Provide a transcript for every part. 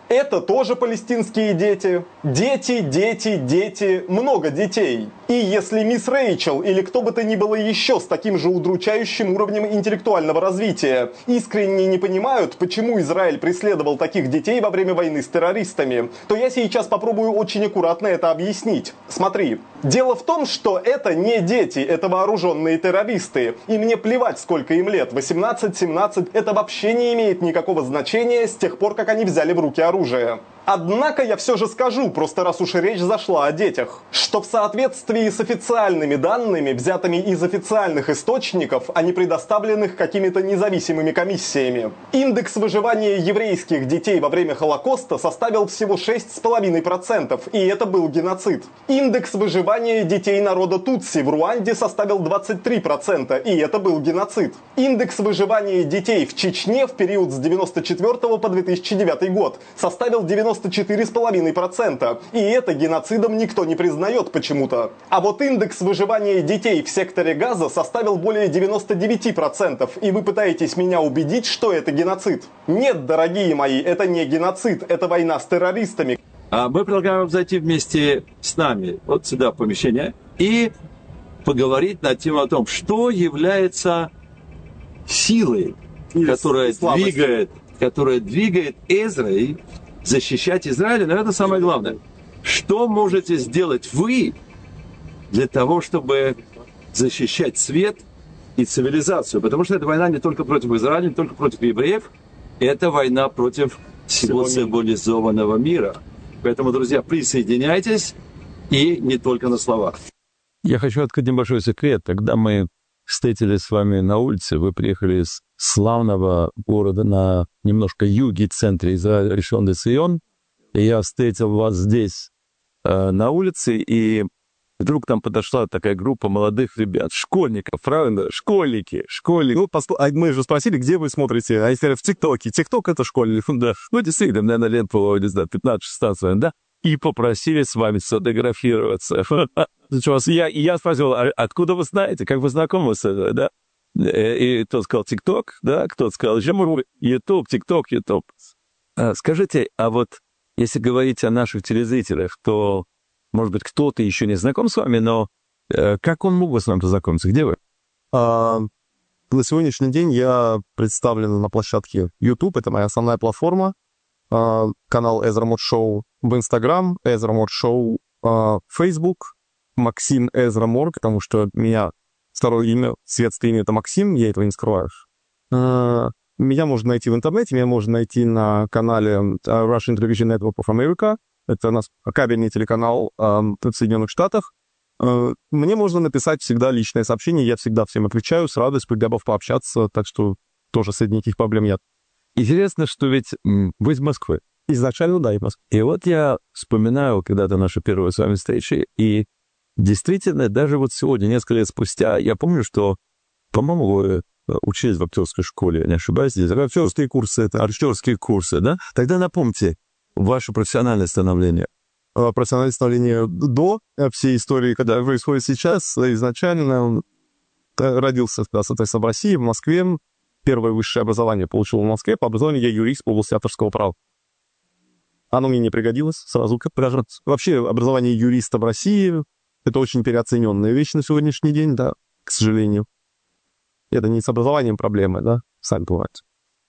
Это тоже палестинские дети. Дети, дети, дети, много детей. И если мисс Рэйчел или кто бы то ни было еще с таким же удручающим уровнем интеллектуального развития искренне не понимают, почему Израиль преследовал таких детей во время войны с террористами, то я сейчас попробую очень аккуратно это объяснить. Смотри. Дело в том, что это не дети, это вооруженные террористы. И мне плевать, сколько им лет, 18, 17, это вообще не имеет никакого значения с тех пор, как они взяли в руки оружие. Однако я все же скажу, просто раз уж речь зашла о детях, что в соответствии с официальными данными, взятыми из официальных источников, а не предоставленных какими-то независимыми комиссиями, индекс выживания еврейских детей во время Холокоста составил всего 6,5%, и это был геноцид. Индекс выживания детей народа Тутси в Руанде составил 23%, и это был геноцид. Индекс выживания детей в Чечне в период с 1994 по 2009 год составил 94,5%. И это геноцидом никто не признает почему-то. А вот индекс выживания детей в секторе Газа составил более 99%. И вы пытаетесь меня убедить, что это геноцид. Нет, дорогие мои, это не геноцид, это война с террористами. Мы предлагаем вам зайти вместе с нами вот сюда в помещение и поговорить на тему о том, что является силой, которая двигает Эзрой защищать Израиль, но это самое главное. Что можете сделать вы для того, чтобы защищать свет и цивилизацию? Потому что это война не только против Израиля, не только против евреев, это война против всего цивилизованного мира. Поэтому, друзья, присоединяйтесь, и не только на словах. Я хочу открыть небольшой секрет. Когда мы встретились с вами на улице, вы приехали из славного города на немножко юге, центре Израиля, Ришон-ле-Цион, и я встретил вас здесь, на улице, и вдруг там подошла такая группа молодых ребят, школьников, правильно? Школьники. Ну, мы же спросили, где вы смотрите, а если в ТикТоке? ТикТок — это школьник, да. Ну, действительно, наверное, лет по, не знаю, 15-16, да? И попросили с вами сфотографироваться. Я спросил, откуда вы знаете, как вы знакомы с этим, да? И кто сказал ТикТок, да? Кто-то сказал, Ютуб, ТикТок, Ютуб. Скажите, а вот если говорить о наших телезрителях, то, может быть, кто-то еще не знаком с вами, но как он мог бы с вами познакомиться? Где вы? На сегодняшний день я представлен на площадке YouTube, это моя основная платформа. Канал Ezra Mot Show в Instagram, Ezra Mot Show в Facebook, Максим Ezra Mor, потому что меня второе имя, светское имя — это Максим, я этого не скрываю. Меня можно найти в интернете, меня можно найти на канале Russian Television Network of America, это у нас кабельный телеканал в Соединенных Штатах. Мне можно написать всегда личное сообщение, я всегда всем отвечаю, с радостью, готов пообщаться, так что тоже с этим никаких проблем нет. Интересно, что ведь вы из Москвы. Изначально, да, из Москвы. И вот я вспоминаю когда-то нашу первую с вами встречу, и действительно, даже вот сегодня, несколько лет спустя, я помню, что, по-моему, вы учились в актерской школе, не ошибаюсь, здесь актерские курсы, да? Тогда напомните ваше профессиональное становление. Профессиональное становление до всей истории, когда происходит сейчас, изначально родился, соответственно, в России, в Москве. Первое высшее образование получил в Москве. По образованию я юрист в области авторского права. Оно мне не пригодилось сразу. Вообще, образование юриста в России — это очень переоцененная вещь на сегодняшний день, да, к сожалению. Это не с образованием проблемы, да, сами понимаете.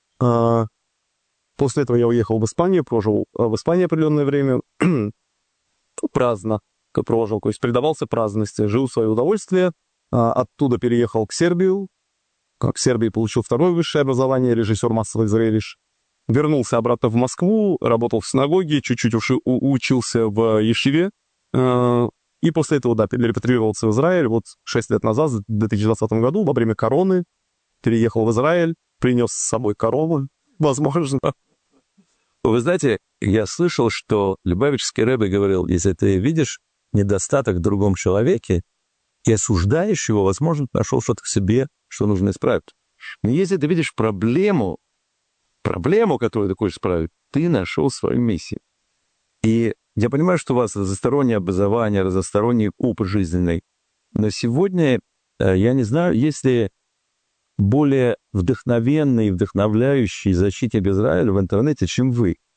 После этого я уехал в Испанию, прожил в Испании определенное время. Праздно прожил, то есть предавался праздности, жил в свое удовольствие. Оттуда переехал в Сербию. В Сербии получил второе высшее образование, режиссер массовых зрелищ. Вернулся обратно в Москву, работал в синагоге, чуть-чуть учился в Ешиве. И после этого, да, репатриировался в Израиль. Вот 6 лет назад, в 2020 году, во время короны, переехал в Израиль, принес с собой корону, возможно. Вы знаете, я слышал, что Любавический Ребе говорил, если ты видишь недостаток в другом человеке и осуждаешь его, возможно, ты нашел что-то в себе, что нужно исправить. Но если ты видишь проблему, которую ты хочешь исправить, ты нашел свою миссию. И я понимаю, что у вас разностороннее образование, разносторонний опыт жизненный, но сегодня, я не знаю, есть ли более вдохновенный, вдохновляющий защитник Израиля в интернете, чем вы.